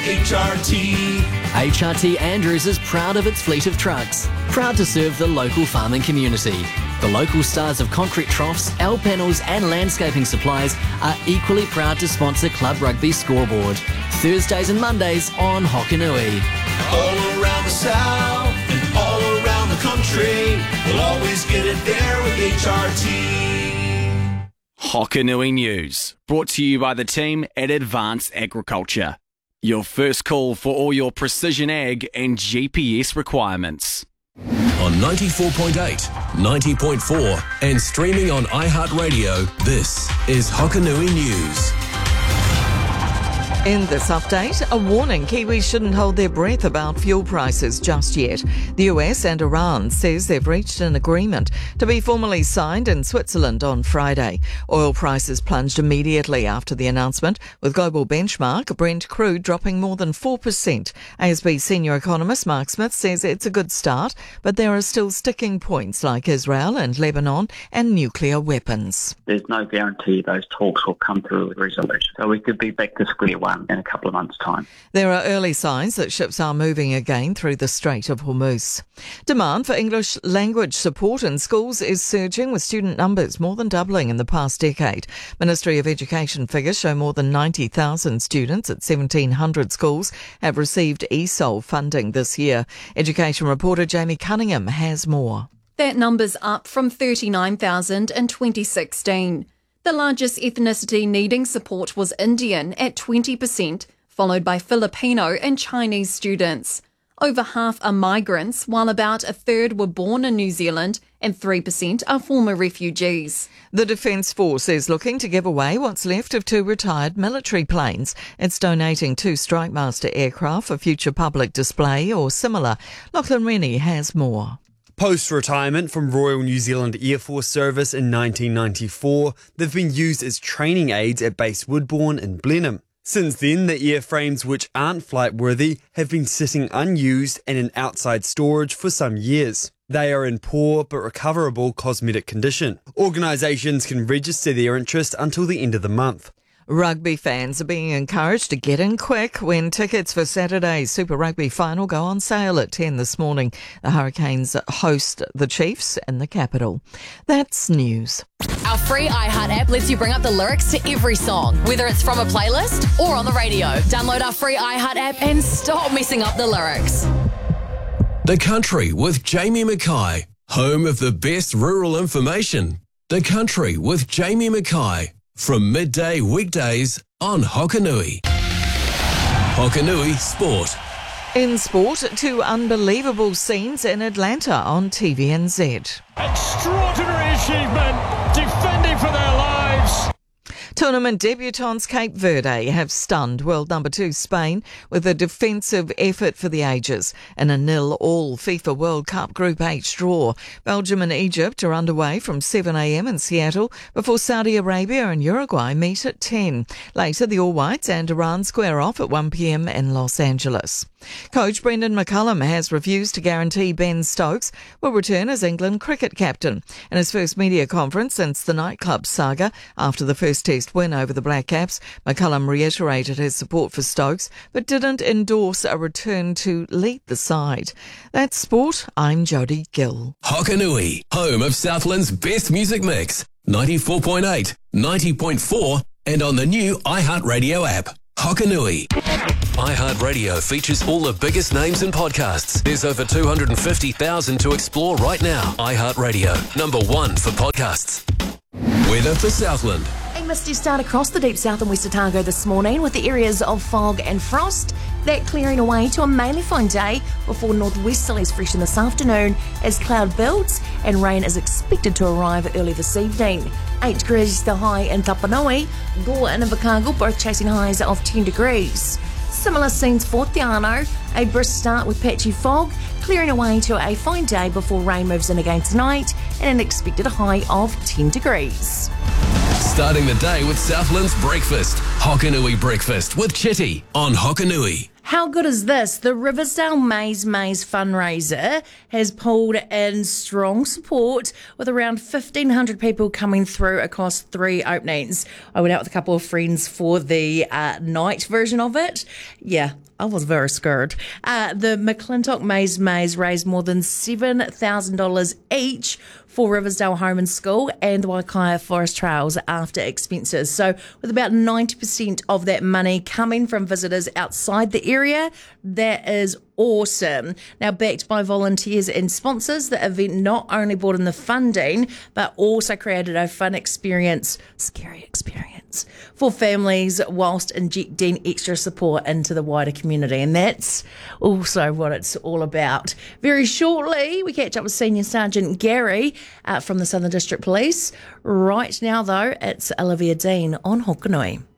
HRT. HRT Andrews is proud of its fleet of trucks, proud to serve the local farming community. The local stars of concrete troughs, L panels and landscaping supplies are equally proud to sponsor Club Rugby Scoreboard, Thursdays and Mondays on Hokanui. All around the south and all around the country, we'll always get it there with HRT. Hokanui News, brought to you by the team at Advanced Agriculture. Your first call for all your precision ag and GPS requirements. On 94.8, 90.4 and streaming on iHeartRadio, this is Hokanui News. In this update, a warning Kiwis shouldn't hold their breath about fuel prices just yet. The US and Iran says they've reached an agreement to be formally signed in Switzerland on Friday. Oil prices plunged immediately after the announcement, with global benchmark Brent crude dropping more than 4%. ASB senior economist Mark Smith says it's a good start, but there are still sticking points like Israel and Lebanon and nuclear weapons. There's no guarantee those talks will come through a resolution. So we could be back to square one in a couple of months' time. There are early signs that ships are moving again through the Strait of Hormuz. Demand for English language support in schools is surging, with student numbers more than doubling in the past decade. Ministry of Education figures show more than 90,000 students at 1,700 schools have received ESOL funding this year. Education reporter Jamie Cunningham has more. That number's up from 39,000 in 2016. The largest ethnicity needing support was Indian at 20%, followed by Filipino and Chinese students. Over half are migrants, while about a third were born in New Zealand and 3% are former refugees. The Defence Force is looking to give away what's left of 2 retired military planes. It's donating 2 Strike Master aircraft for future public display or similar. Lachlan Rennie has more. Post-retirement from Royal New Zealand Air Force service in 1994, they've been used as training aids at Base Woodbourne in Blenheim. Since then, the airframes which aren't flight-worthy have been sitting unused and in outside storage for some years. They are in poor but recoverable cosmetic condition. Organisations can register their interest until the end of the month. Rugby fans are being encouraged to get in quick when tickets for Saturday's Super Rugby final go on sale at 10 this morning. The Hurricanes host the Chiefs in the capital. That's news. Our free iHeart app lets you bring up the lyrics to every song, whether it's from a playlist or on the radio. Download our free iHeart app and stop messing up the lyrics. The Country with Jamie Mackay, home of the best rural information. The Country with Jamie Mackay. From midday weekdays on Hokanui. Hokanui Sport. In sport, 2 unbelievable scenes in Atlanta on TVNZ. Extraordinary achievement, defending for their lives. Tournament debutants Cape Verde have stunned world number 2 Spain with a defensive effort for the ages in a 0-0 FIFA World Cup Group H draw. Belgium and Egypt are underway from 7 a.m. in Seattle before Saudi Arabia and Uruguay meet at 10. Later, the All Whites and Iran square off at 1 p.m. in Los Angeles. Coach Brendan McCullum has refused to guarantee Ben Stokes will return as England cricket captain. In his first media conference since the nightclub saga after the first Test win over the Black Caps, McCullum reiterated his support for Stokes but didn't endorse a return to lead the side. That's sport. I'm Jodie Gill. Hokanui, home of Southland's best music mix. 94.8, 90.4 and on the new iHeartRadio app. Hokanui. iHeartRadio features all the biggest names in podcasts. There's over 250,000 to explore right now. iHeartRadio, #1 for podcasts. Weather for Southland. A misty start across the deep south and west Otago this morning with the areas of fog and frost. That clearing away to a mainly fine day before northwesterlies freshen this afternoon as cloud builds and rain is expected to arrive early this evening. 8 degrees the high in Tapanui, Gore and Invercargill both chasing highs of 10 degrees. Similar scenes for Te Anau, a brisk start with patchy fog, clearing away to a fine day before rain moves in again tonight and an expected high of 10 degrees. Starting the day with Southland's breakfast. Hokanui Breakfast with Chitty on Hokanui. How good is this? The Riversdale Maze fundraiser has pulled in strong support with around 1,500 people coming through across 3 openings. I went out with a couple of friends for the night version of it. Yeah, I was very scared. The McClintock Maze raised more than $7,000 each for Riversdale Home and School and the Waikaia Forest Trails after expenses. So with about 90% of that money coming from visitors outside the area, that is awesome. Now, backed by volunteers and sponsors, the event not only brought in the funding, but also created a fun experience, scary experience, for families whilst injecting extra support into the wider community. And that's also what it's all about. Very shortly, we catch up with Senior Sergeant Gary from the Southern District Police. Right now, though, it's Olivia Dean on Hokanui.